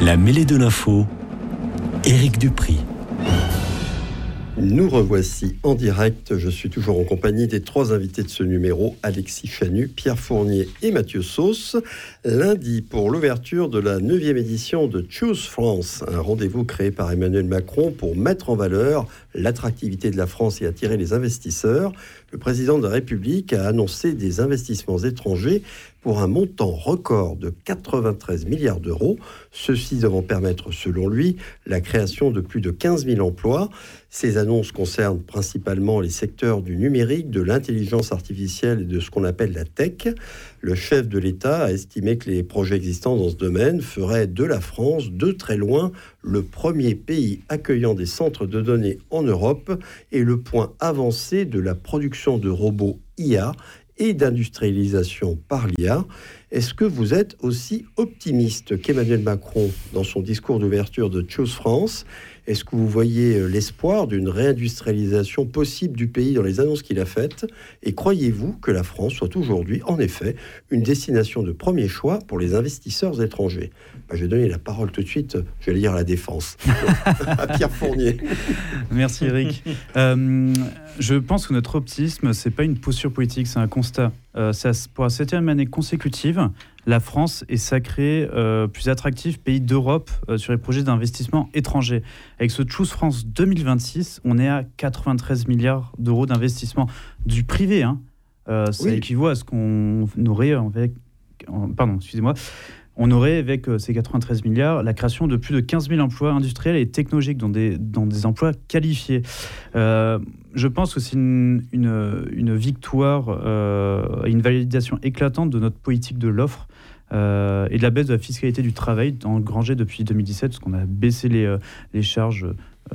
La mêlée de l'info, Éric Dupry. Nous revoici en direct. Je suis toujours en compagnie des trois invités de ce numéro, Alexis Chanu, Pierre Fournier et Mathieu Sauce. Lundi, pour l'ouverture de la 9e édition de Choose France, un rendez-vous créé par Emmanuel Macron pour mettre en valeur l'attractivité de la France et attirer les investisseurs. Le président de la République a annoncé des investissements étrangers pour un montant record de 93 milliards d'euros. Ceux-ci devant permettre, selon lui, la création de plus de 15 000 emplois. Ces annonces concernent principalement les secteurs du numérique, de l'intelligence artificielle et de ce qu'on appelle la tech. Le chef de l'État a estimé que les projets existants dans ce domaine feraient de la France, de très loin, le premier pays accueillant des centres de données en Europe et le point avancé de la production de robots IA et d'industrialisation par l'IA. Est-ce que vous êtes aussi optimiste qu'Emmanuel Macron dans son discours d'ouverture de Choose France ? Est-ce que vous voyez l'espoir d'une réindustrialisation possible du pays dans les annonces qu'il a faites ? Et croyez-vous que la France soit aujourd'hui, en effet, une destination de premier choix pour les investisseurs étrangers ? Je vais donner la parole tout de suite, je vais lire à la Défense, à Pierre Fournier. Merci Eric. Je pense que notre optimisme, ce n'est pas une posture politique, c'est un constat. Pour la 7e année consécutive, la France est sacrée plus attractif pays d'Europe sur les projets d'investissement étrangers. Avec ce Choose France 2026, on est à 93 milliards d'euros d'investissement du privé. Ça équivaut à ce qu'on aurait avec... On aurait, avec ces 93 milliards, la création de plus de 15 000 emplois industriels et technologiques dans des emplois qualifiés. Je pense que c'est une victoire et une validation éclatante de notre politique de l'offre et de la baisse de la fiscalité du travail engrangée depuis 2017, parce qu'on a baissé les charges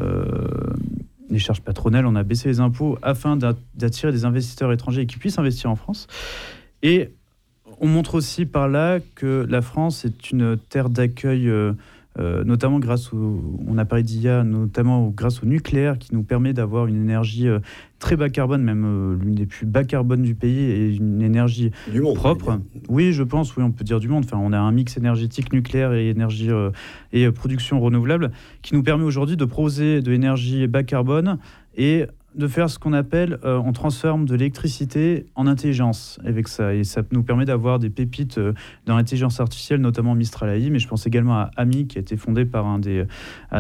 patronales, on a baissé les impôts afin d'attirer des investisseurs étrangers qui puissent investir en France. Et on montre aussi par là que la France est une terre d'accueil, notamment on a parlé d'IA, notamment grâce au nucléaire, qui nous permet d'avoir une énergie très bas carbone, même l'une des plus bas carbone du pays, et une énergie du monde, propre. Oui, je pense, on peut dire du monde. Enfin, on a un mix énergétique nucléaire et énergie et production renouvelable qui nous permet aujourd'hui de proposer de l'énergie bas carbone et de faire ce qu'on appelle, on transforme de l'électricité en intelligence avec ça. Et ça nous permet d'avoir des pépites dans l'intelligence artificielle, notamment Mistral AI, mais je pense également à Ami, qui a été fondé par un des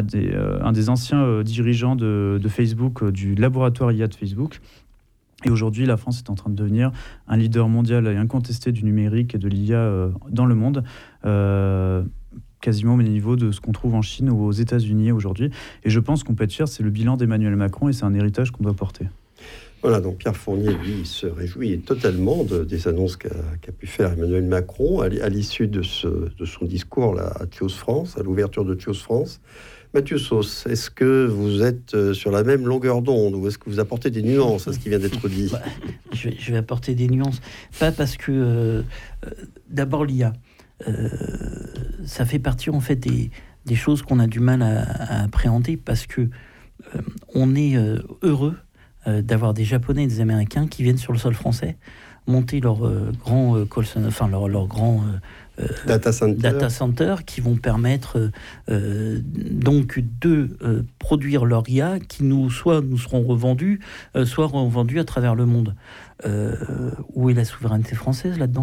anciens dirigeants de Facebook, du laboratoire IA de Facebook. Et aujourd'hui, la France est en train de devenir un leader mondial et incontesté du numérique et de l'IA dans le monde. Quasiment au même niveau de ce qu'on trouve en Chine ou aux États-Unis aujourd'hui. Et je pense qu'on peut être fier, c'est le bilan d'Emmanuel Macron et c'est un héritage qu'on doit porter. Voilà, donc Pierre Fournier, lui, il se réjouit totalement des annonces qu'a pu faire Emmanuel Macron à l'issue de son discours là, à Choose France, à l'ouverture de Choose France. Mathieu Sauce, est-ce que vous êtes sur la même longueur d'onde ou est-ce que vous apportez des nuances à ce qui vient d'être dit ? Je vais apporter des nuances. Pas parce que... d'abord, l'IA. Ça fait partie en fait des choses qu'on a du mal à appréhender parce que on est heureux d'avoir des Japonais et des Américains qui viennent sur le sol français monter leur grand leur grand data center qui vont permettre donc de produire leur IA qui soit nous seront revendus, soit revendus à travers le monde. Où est la souveraineté française là-dedans ?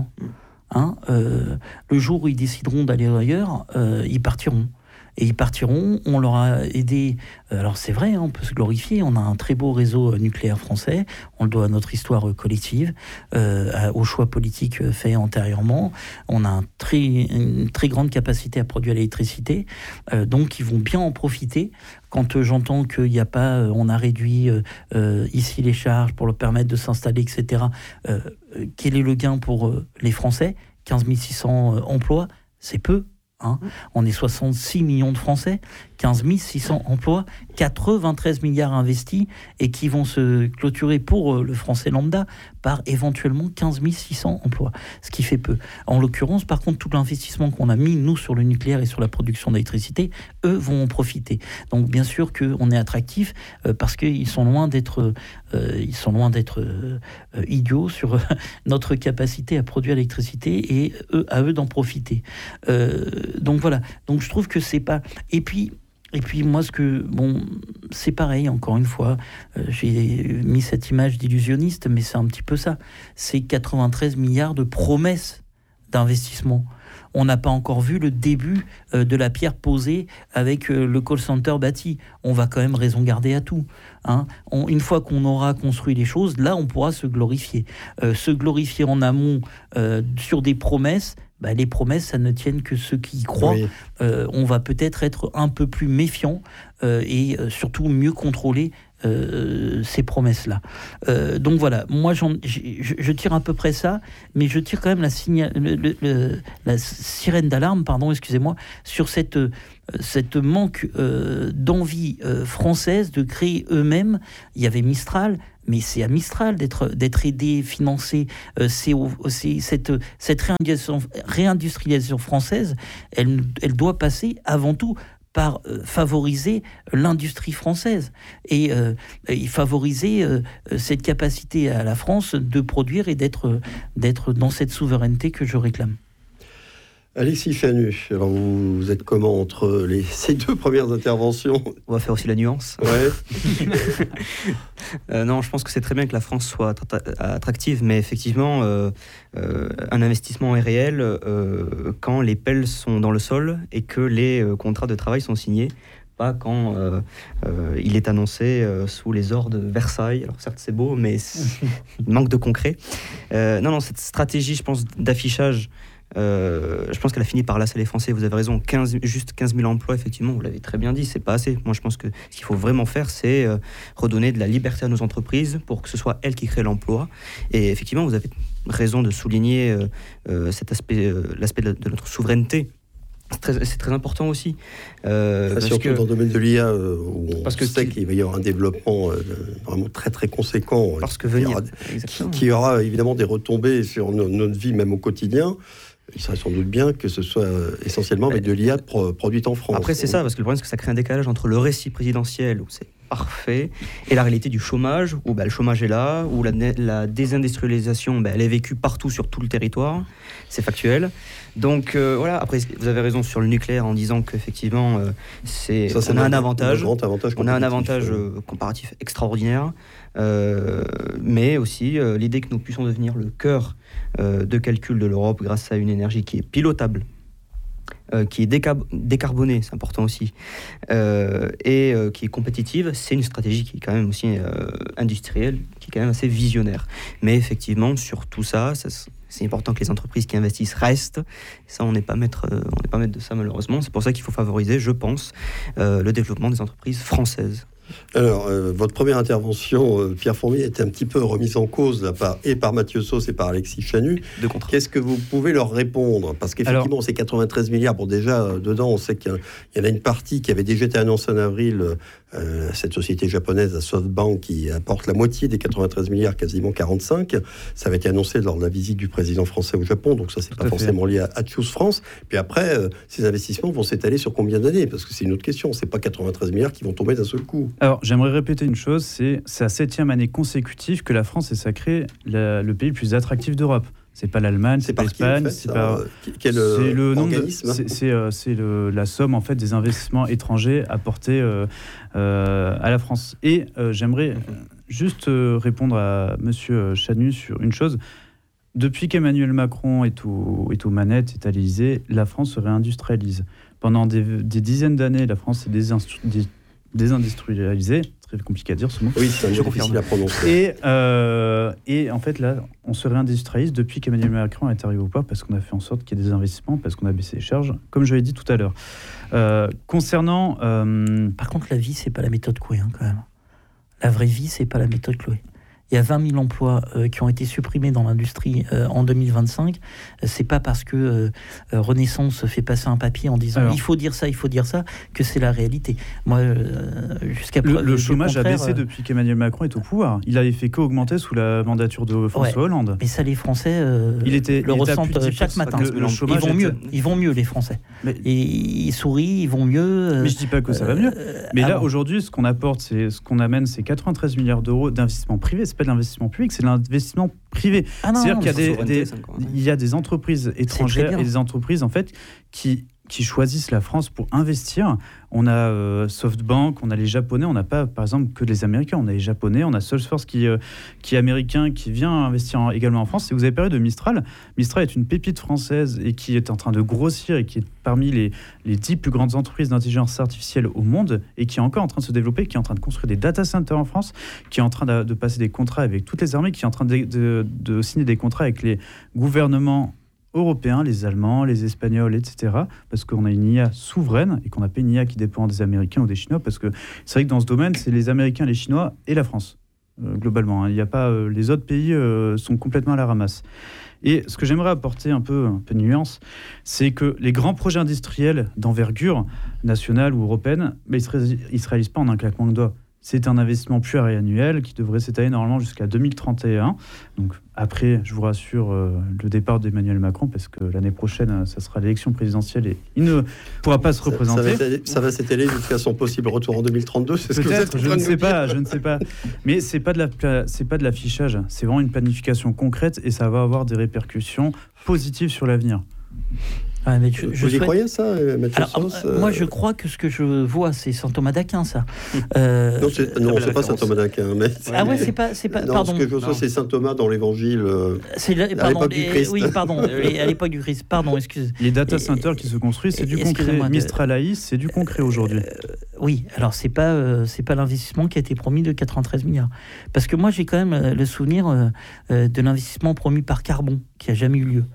Le jour où ils décideront d'aller ailleurs, ils partiront. Et ils partiront, on leur a aidé. Alors c'est vrai, on peut se glorifier, on a un très beau réseau nucléaire français, on le doit à notre histoire collective, aux choix politiques faits antérieurement. On a une très grande capacité à produire l'électricité, donc ils vont bien en profiter. Quand j'entends qu'il n'y a pas, on a réduit ici les charges pour leur permettre de s'installer, etc. Quel est le gain pour les Français ? 15 600 emplois, c'est peu. On est 66 millions de Français. 15 600 emplois, 93 milliards investis et qui vont se clôturer pour le français lambda par éventuellement 15 600 emplois, ce qui fait peu. En l'occurrence, par contre, tout l'investissement qu'on a mis, nous, sur le nucléaire et sur la production d'électricité, eux vont en profiter. Donc, bien sûr qu'on est attractif parce qu'ils sont loin d'être idiots sur notre capacité à produire l'électricité et à eux d'en profiter. Donc voilà. Donc je trouve que c'est pas. Et puis moi, c'est pareil, encore une fois, j'ai mis cette image d'illusionniste, mais c'est un petit peu ça. C'est 93 milliards de promesses d'investissement. On n'a pas encore vu le début de la pierre posée avec le call center bâti. On va quand même raison garder à tout. Hein. Une fois qu'on aura construit les choses, là, on pourra se glorifier. Se glorifier en amont sur des promesses, les promesses, ça ne tienne que ceux qui y croient. Oui. On va peut-être être un peu plus méfiant et surtout mieux contrôler ces promesses-là. Donc voilà, moi je tire à peu près ça, mais je tire quand même la sirène d'alarme, excusez-moi, sur cette manque d'envie française de créer eux-mêmes. Il y avait Mistral, mais c'est à Mistral d'être aidé, financé. Cette réindustrialisation française, elle doit passer avant tout par favoriser l'industrie française et favoriser cette capacité à la France de produire et d'être dans cette souveraineté que je réclame. Alexis Chanu, alors vous êtes comment entre ces deux premières interventions ? On va faire aussi la nuance. Ouais. Non, je pense que c'est très bien que la France soit attractive, mais effectivement, un investissement est réel quand les pelles sont dans le sol et que les contrats de travail sont signés. Pas quand il est annoncé sous les ors de Versailles. Alors certes, c'est beau, mais il manque de concret. Non, cette stratégie, je pense, d'affichage, je pense qu'elle a fini par lasser les Français. Vous avez raison, juste 15 000 emplois, effectivement, vous l'avez très bien dit, c'est pas assez. Moi, je pense que ce qu'il faut vraiment faire, c'est redonner de la liberté à nos entreprises pour que ce soit elles qui créent l'emploi. Et effectivement, vous avez raison de souligner cet aspect, l'aspect de notre souveraineté. C'est très important aussi. Surtout dans le domaine de l'IA, où on sait qu'il va y avoir un développement vraiment très très conséquent. Parce que qui aura évidemment des retombées sur notre vie, même au quotidien. Il serait sans doute bien que ce soit essentiellement avec de l'IA produite en France. Après, c'est ça, parce que le problème, c'est que ça crée un décalage entre le récit présidentiel, où c'est parfait, et la réalité du chômage, où le chômage est là, où la désindustrialisation, elle est vécue partout sur tout le territoire. C'est factuel. Donc voilà, après, vous avez raison sur le nucléaire en disant qu'effectivement, on a un avantage. On a un avantage comparatif extraordinaire. Mais aussi l'idée que nous puissions devenir le cœur de calcul de l'Europe grâce à une énergie qui est pilotable, qui est décarbonée, c'est important aussi, et qui est compétitive, c'est une stratégie qui est quand même aussi industrielle, qui est quand même assez visionnaire. Mais effectivement, sur tout ça, c'est important que les entreprises qui investissent restent. Ça, on n'est pas maître de ça, malheureusement. C'est pour ça qu'il faut favoriser, je pense, le développement des entreprises françaises. Alors, votre première intervention, Pierre Fournier, était un petit peu remise en cause là, par Mathieu Sauce et par Alexis Chanu. Qu'est-ce que vous pouvez leur répondre ? Parce qu'effectivement, c'est 93 milliards. Bon, déjà, dedans, on sait qu'il y en a une partie qui avait déjà été annoncée en avril, cette société japonaise, la SoftBank, qui apporte la moitié des 93 milliards, quasiment 45. Ça avait été annoncé lors de la visite du président français au Japon, donc ça, c'est pas forcément lié à Choose France. Puis après, ces investissements vont s'étaler sur combien d'années ? Parce que c'est une autre question. C'est pas 93 milliards qui vont tomber d'un seul coup. Alors, j'aimerais répéter une chose, c'est sa 7e année consécutive que la France est sacrée le pays le plus attractif d'Europe. C'est pas l'Allemagne, c'est pas l'Espagne, c'est le organisme. C'est la somme en fait des investissements étrangers apportés à la France. Et j'aimerais juste répondre à Monsieur Chanu sur une chose. Depuis qu'Emmanuel Macron est aux manettes, est à l'Élysée, la France se réindustrialise. Pendant des dizaines d'années, la France s'est désindustrialisée. Très compliqué à dire ce mot. Oui, c'est difficile à prononcer. Et en fait, là, on se réindustrialise depuis qu'Emmanuel Macron est arrivé au pouvoir, parce qu'on a fait en sorte qu'il y ait des investissements, parce qu'on a baissé les charges, comme je l'ai dit tout à l'heure. Concernant... Par contre, la vie, c'est pas la méthode Coué, quand même. La vraie vie, c'est pas la méthode Chloé. il y a 20 000 emplois qui ont été supprimés dans l'industrie en 2025. C'est pas parce que Renaissance fait passer un papier en disant il faut dire ça que c'est la réalité. Moi, jusqu'à le chômage a baissé depuis qu'Emmanuel Macron est au pouvoir. Il avait fait qu'augmenter sous la mandature de François Hollande. Mais ça, les Français le ressentent chaque matin. Ils vont mieux, les Français. Et ils sourient, ils vont mieux. Mais je dis pas que ça va mieux. Mais là, aujourd'hui, ce qu'on apporte, c'est 93 milliards d'euros d'investissement privé. C'est pas de l'investissement public, c'est de l'investissement privé. C'est-à-dire qu'il y a des entreprises étrangères et des entreprises en fait qui choisissent la France pour investir. On a SoftBank, on a les Japonais, on n'a pas par exemple que les Américains, on a les Japonais, on a Salesforce qui est américain, qui vient investir également en France. Et vous avez parlé de Mistral. Mistral est une pépite française et qui est en train de grossir et qui est parmi les 10 plus grandes entreprises d'intelligence artificielle au monde et qui est encore en train de se développer, qui est en train de construire des data centers en France, qui est en train de passer des contrats avec toutes les armées, qui est en train de signer des contrats avec les gouvernements européens, les Allemands, les Espagnols, etc. Parce qu'on a une IA souveraine et qu'on n'a pas une IA qui dépend des Américains ou des Chinois. Parce que c'est vrai que dans ce domaine, c'est les Américains, les Chinois et la France, globalement. Il n'y a pas, les autres pays sont complètement à la ramasse. Et ce que j'aimerais apporter un peu de nuance, c'est que les grands projets industriels d'envergure nationale ou européenne, ils ne se réalisent pas en un claquement de doigts. C'est un investissement pluriannuel qui devrait s'étaler normalement jusqu'à 2031. Donc après, je vous rassure, le départ d'Emmanuel Macron, parce que l'année prochaine, ça sera l'élection présidentielle et il ne pourra pas se représenter. Ça va s'étaler jusqu'à son possible retour en 2032, c'est ce que vous êtes en train de nous dire. Je ne sais pas. Mais c'est pas de l'affichage, c'est vraiment une planification concrète et ça va avoir des répercussions positives sur l'avenir. Ouais, mais vous y croyez ça, Mathieu Sauce Moi, je crois que ce que je vois, c'est saint Thomas d'Aquin, ça. Non, c'est pas saint Thomas d'Aquin. Mais c'est pas. Non, pardon. Ce que je vois, c'est saint Thomas dans l'Évangile. À l'époque du Christ. Oui, pardon. À l'époque du Christ. Pardon, excuse. Les data centers qui se construisent, c'est du concret. Mistral AI, c'est du concret aujourd'hui. Oui, alors c'est pas l'investissement qui a été promis de 93 milliards. Parce que moi, j'ai quand même le souvenir de l'investissement promis par Carbon, qui a jamais eu lieu.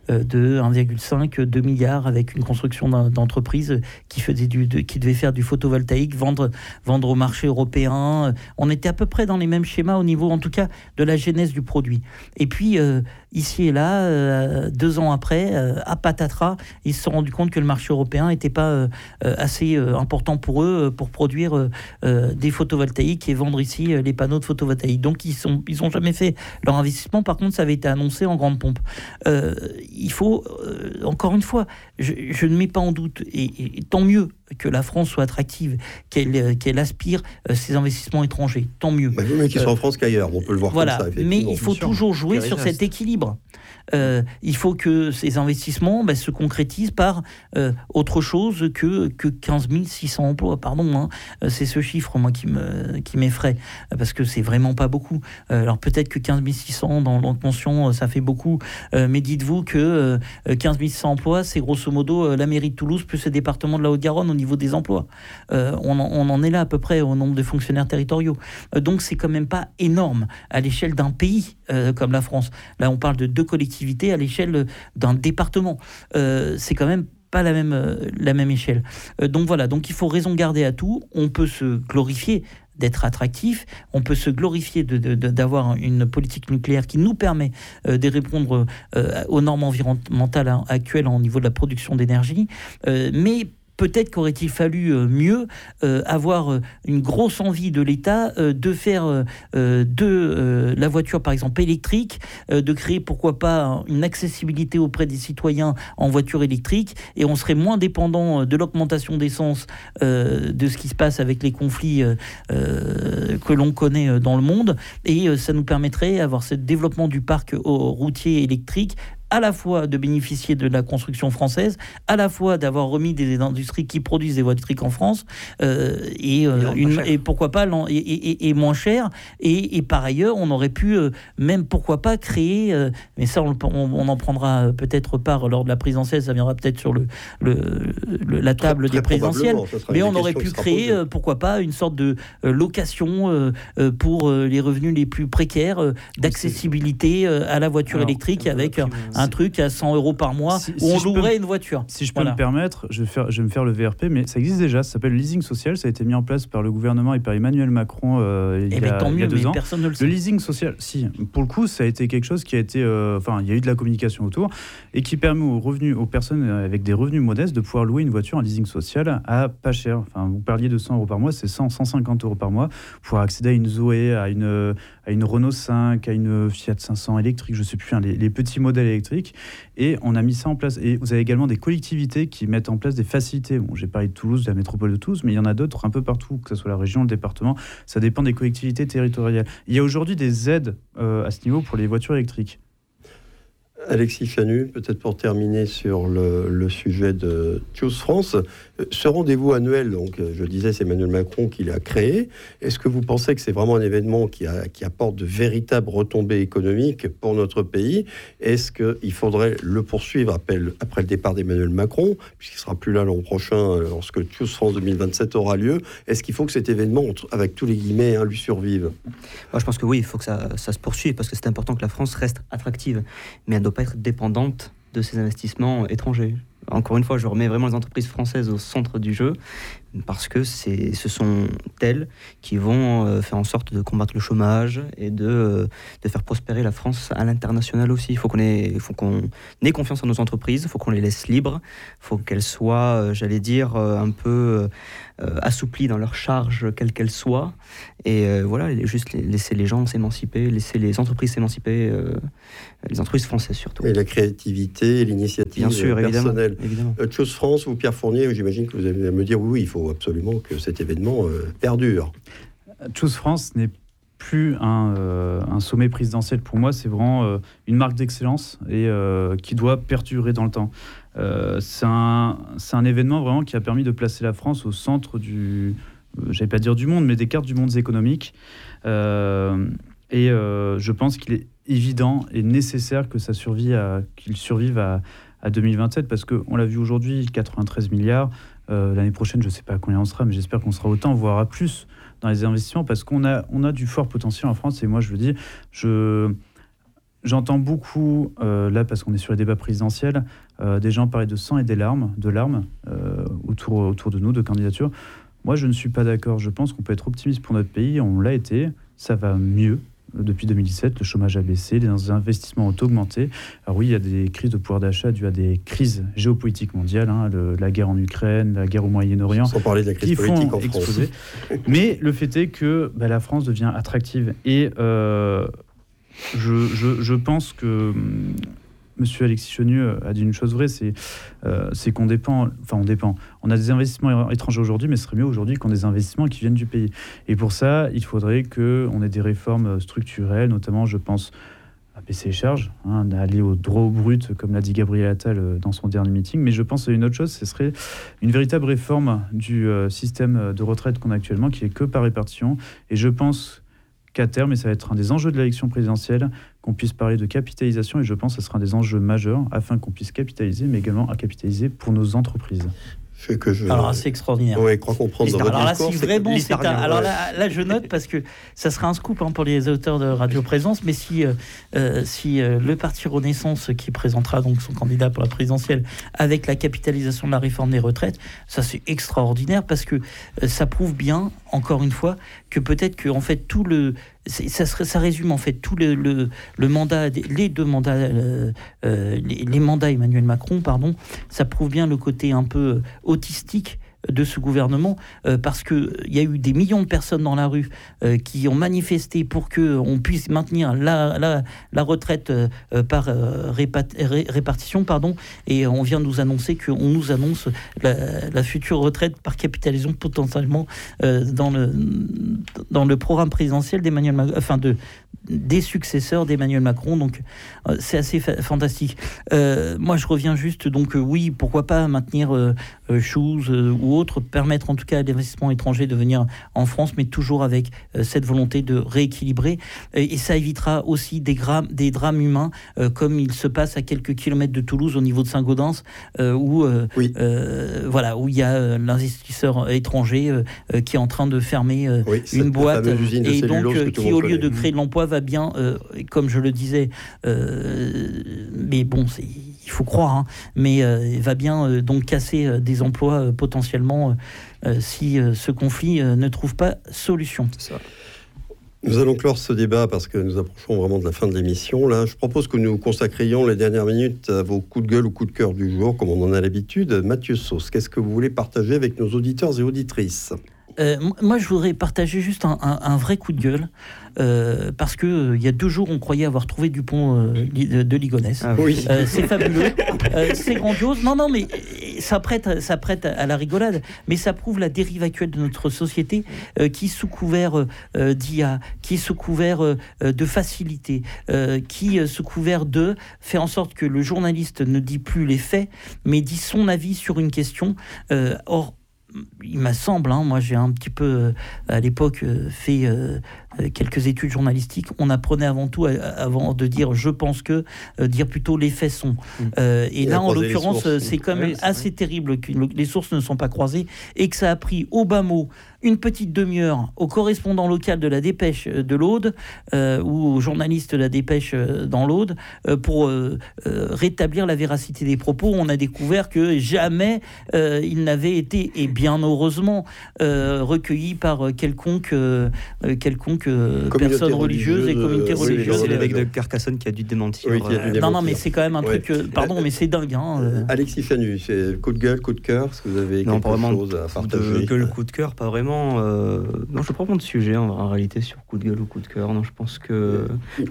De 1,5, 2 milliards avec une construction d'entreprise qui devait faire du photovoltaïque, vendre au marché européen. On était à peu près dans les mêmes schémas au niveau, en tout cas, de la genèse du produit. Et puis, ici et là, 2 ans après, à patatras, ils se sont rendus compte que le marché européen n'était pas assez important pour eux pour produire des photovoltaïques et vendre ici les panneaux de photovoltaïque. Donc, ils ont jamais fait leur investissement. Par contre, ça avait été annoncé en grande pompe. Il faut, encore une fois, je ne mets pas en doute, et tant mieux que la France soit attractive, qu'elle aspire ces investissements étrangers, tant mieux. Mais qu'ils soient en France qu'ailleurs, on peut le voir comme ça. Mais il faut toujours jouer sur cet équilibre. Il faut que ces investissements se concrétisent par autre chose que 15 600 emplois. Pardon, c'est ce chiffre moi qui m'effraie, parce que c'est vraiment pas beaucoup. Alors peut-être que 15 600 dans l'entension, ça fait beaucoup, mais dites-vous que 15 600 emplois, c'est grosso modo la mairie de Toulouse plus le département de la Haute-Garonne au niveau des emplois. On en est là à peu près au nombre de fonctionnaires territoriaux. Donc c'est quand même pas énorme à l'échelle d'un pays comme la France. Là, on parle de 2 collectivités à l'échelle d'un département. C'est quand même pas la même échelle. Donc voilà, donc il faut raison garder à tout. On peut se glorifier d'être attractif, on peut se glorifier d'avoir une politique nucléaire qui nous permet de répondre aux normes environnementales actuelles au niveau de la production d'énergie, mais peut-être qu'aurait-il fallu mieux avoir une grosse envie de l'État de faire de la voiture, par exemple, électrique, de créer, pourquoi pas, une accessibilité auprès des citoyens en voiture électrique, et on serait moins dépendant de l'augmentation d'essence, de ce qui se passe avec les conflits que l'on connaît dans le monde, et ça nous permettrait d'avoir ce développement du parc routier électrique, à la fois de bénéficier de la construction française, à la fois d'avoir remis des industries qui produisent des voitures électriques en France, et pourquoi pas et moins cher, et par ailleurs on aurait pu même pourquoi pas créer, mais ça on en prendra peut-être part lors de la présidentielle, ça viendra peut-être sur la table des présidentielles, mais on aurait pu créer pourquoi pas une sorte de location pour les revenus les plus précaires, d'accessibilité à la voiture électrique avec un truc à 100 € par mois où on louerait une voiture. Si je peux me permettre, je vais me faire le VRP, mais ça existe déjà, ça s'appelle le leasing social, ça a été mis en place par le gouvernement et par Emmanuel Macron il y a 2 ans. Personne ne le sait. Le leasing social, si, pour le coup, ça a été quelque chose qui a été... il y a eu de la communication autour et qui permet aux personnes avec des revenus modestes de pouvoir louer une voiture en leasing social à pas cher. Enfin, vous parliez de 100 € par mois, c'est 150 € par mois pour accéder à une Zoé, à une Renault 5, à une Fiat 500 électrique, je ne sais plus, les petits modèles électriques. Et on a mis ça en place. Et vous avez également des collectivités qui mettent en place des facilités. Bon, j'ai parlé de Toulouse, de la métropole de Toulouse, mais il y en a d'autres un peu partout, que ce soit la région, le département. Ça dépend des collectivités territoriales. Il y a aujourd'hui des aides à ce niveau pour les voitures électriques. Alexis Chanu, peut-être pour terminer sur le sujet de Choose France, ce rendez-vous annuel, donc je disais, c'est Emmanuel Macron qui l'a créé. Est-ce que vous pensez que c'est vraiment un événement qui apporte de véritables retombées économiques pour notre pays ? Est-ce qu'il faudrait le poursuivre après le départ d'Emmanuel Macron, puisqu'il ne sera plus là l'an prochain lorsque Choose France 2027 aura lieu ? Est-ce qu'il faut que cet événement, avec tous les guillemets, lui survive ? Moi, je pense que oui, il faut que ça se poursuive, parce que c'est important que la France reste attractive, mais elle ne doit pas être dépendante de ces investissements étrangers. Encore une fois, je remets vraiment les entreprises françaises au centre du jeu, parce que ce sont elles qui vont faire en sorte de combattre le chômage et de faire prospérer la France à l'international aussi. Il faut qu'on ait confiance en nos entreprises, il faut qu'on les laisse libres, il faut qu'elles soient, un peu assouplies dans leurs charges, quelles qu'elles soient. Et juste laisser les gens s'émanciper, laisser les entreprises s'émanciper, les entreprises françaises surtout. Et la créativité, l'initiative personnelle. Évidemment. Choose France, vous Pierre Fournier, j'imagine que vous allez me dire oui, il faut absolument que cet événement perdure. Choose France n'est plus un sommet présidentiel pour moi, c'est vraiment une marque d'excellence et qui doit perdurer dans le temps. C'est un événement vraiment qui a permis de placer la France au centre j'allais pas dire du monde, mais des cartes du monde économique. Et je pense qu'il est évident et nécessaire que qu'il survive à 2027, parce qu'on l'a vu aujourd'hui, 93 milliards. L'année prochaine, je ne sais pas combien on sera, mais j'espère qu'on sera autant, voire à plus dans les investissements, parce qu'on a du fort potentiel en France. Et moi, je le dis, j'entends beaucoup, là, parce qu'on est sur les débats présidentiels, des gens parler de sang et de larmes autour de nous, de candidatures. Moi, je ne suis pas d'accord. Je pense qu'on peut être optimiste pour notre pays. On l'a été. Ça va mieux. Depuis 2017, le chômage a baissé, les investissements ont augmenté. Alors oui, il y a des crises de pouvoir d'achat dues à des crises géopolitiques mondiales, la guerre en Ukraine, la guerre au Moyen-Orient, sans parler de la crise politique en France. Mais le fait est que la France devient attractive. Et je pense que Monsieur Alexis Chenu a dit une chose vraie, c'est qu'on dépend. On a des investissements étrangers aujourd'hui, mais ce serait mieux aujourd'hui qu'on ait des investissements qui viennent du pays. Et pour ça, il faudrait qu'on ait des réformes structurelles, notamment, je pense, à baisser les charges, d'aller au droit au brut, comme l'a dit Gabriel Attal dans son dernier meeting. Mais je pense à une autre chose, ce serait une véritable réforme du système de retraite qu'on a actuellement, qui est que par répartition. Et je pense qu'à terme, et ça va être un des enjeux de l'élection présidentielle, qu'on puisse parler de capitalisation, et je pense que ce sera un des enjeux majeurs, afin qu'on puisse capitaliser, mais également à capitaliser pour nos entreprises. Alors, c'est extraordinaire. Oui, je crois comprendre. Alors là, si vraiment c'est alors là, je note, parce que ça sera un scoop pour les auteurs de Radio Présence, mais si le parti Renaissance, qui présentera donc son candidat pour la présidentielle avec la capitalisation de la réforme des retraites, ça c'est extraordinaire, parce que ça prouve bien, encore une fois, que peut-être que en fait ça résume en fait tout le mandat, les deux mandats, les mandats Emmanuel Macron, ça prouve bien le côté un peu autistique de ce gouvernement, parce qu'il y a eu des millions de personnes dans la rue qui ont manifesté pour qu'on puisse maintenir la retraite par répartition, et on vient nous annoncer qu'on nous annonce la future retraite par capitalisation potentiellement dans le programme présidentiel d'Emmanuel Macron, des successeurs d'Emmanuel Macron. Donc c'est assez fantastique. Moi je reviens juste, oui, pourquoi pas maintenir Choose ou ou autre, permettre en tout cas à l'investissement étranger de venir en France, mais toujours avec cette volonté de rééquilibrer. Et ça évitera aussi des drames humains, comme il se passe à quelques kilomètres de Toulouse, au niveau de Saint-Gaudens, où il y a l'investisseur étranger qui est en train de fermer une boîte, et donc qui, au lieu de créer de l'emploi, va bien, comme je le disais, mais bon, il faut croire, mais va bien donc casser des emplois potentiellement si ce conflit ne trouve pas solution. C'est ça. Nous allons clore ce débat parce que nous approchons vraiment de la fin de l'émission. Là, je propose que nous consacrions les dernières minutes à vos coups de gueule ou coups de cœur du jour, comme on en a l'habitude. Mathieu Sauce, qu'est-ce que vous voulez partager avec nos auditeurs et auditrices ? Moi, je voudrais partager juste un vrai coup de gueule, parce que il y a 2 jours, on croyait avoir trouvé du pont de Ligonnès. Ah oui. C'est fabuleux, c'est grandiose. Non, mais ça prête à la rigolade, mais ça prouve la dérive actuelle de notre société, qui, sous couvert d'IA, qui, sous couvert de facilité, qui, sous couvert de, fait en sorte que le journaliste ne dit plus les faits, mais dit son avis sur une question. Or, il me semble, moi j'ai un petit peu à l'époque fait quelques études journalistiques, on apprenait avant tout, avant de dire je pense que, dire plutôt les faits sont. Et là en l'occurrence c'est quand même assez terrible que les sources ne sont pas croisées et que ça a pris au bas mot une petite demi-heure au correspondant local de la Dépêche de l'Aude ou au journaliste de la Dépêche dans l'Aude pour rétablir la véracité des propos. On a découvert que jamais il n'avait été, et bien heureusement, recueilli par quelconque personne religieuse et communauté religieuse. C'est l'évêque de Carcassonne qui a dû démentir. Oui, non, mais c'est quand même un truc... pardon, mais c'est dingue. Alexis Chanu, c'est coup de gueule, coup de cœur, est-ce que vous avez quelque chose à partager ? Coup de gueule, coup de cœur, pas vraiment. Non, je ne veux pas prendre de sujet en réalité sur coup de gueule ou coup de cœur. Non, je pense que...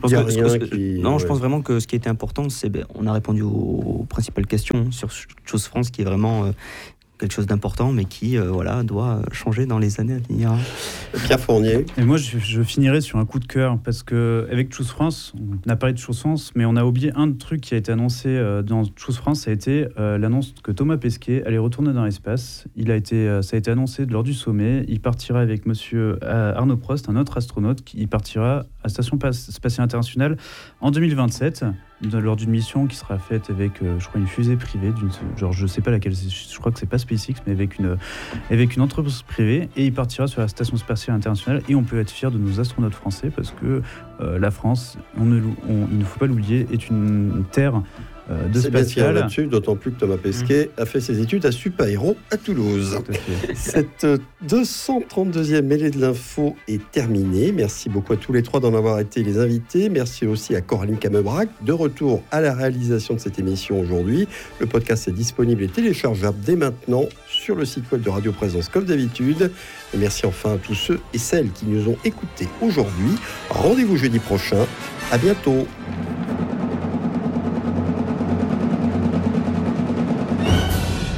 Je pense vraiment que ce qui était important, c'est... on a répondu aux principales questions sur Choose France, qui est vraiment... quelque chose d'important, mais qui doit changer dans les années à venir. Pierre Fournier. Et moi, je finirai sur un coup de cœur, parce qu'avec Choose France, on a parlé de Choose France, mais on a oublié un truc qui a été annoncé dans Choose France, ça a été l'annonce que Thomas Pesquet allait retourner dans l'espace. Ça a été annoncé lors du sommet. Il partira avec monsieur Arnaud Prost, un autre astronaute, qui partira à la Station Spatiale Internationale en 2027. Lors d'une mission qui sera faite avec, je crois, une fusée privée, je sais pas laquelle, je crois que c'est pas SpaceX, mais avec une entreprise privée, et il partira sur la Station Spatiale Internationale, et on peut être fier de nos astronautes français, parce que la France, il ne faut pas l'oublier, est une terre de spatial. Là-dessus, d'autant plus que Thomas Pesquet a fait ses études à Supaéro à Toulouse. Cette 232e mêlée de l'info est terminée. Merci beaucoup à tous les trois d'en avoir été les invités. Merci aussi à Coraline Camebrac, de retour à la réalisation de cette émission aujourd'hui. Le podcast est disponible et téléchargeable dès maintenant sur le site web de Radio Présence comme d'habitude. Et merci enfin à tous ceux et celles qui nous ont écoutés aujourd'hui. Rendez-vous jeudi prochain. À bientôt.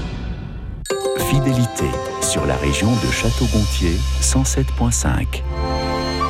Fidélité sur la région de Château-Gontier 107.5.